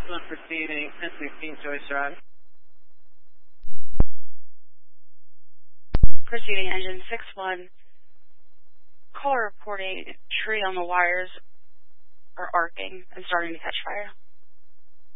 1 proceeding, 1016 Joyce Drive. Proceeding engine 6-1. Caller reporting tree on the wires are arcing and starting to catch fire.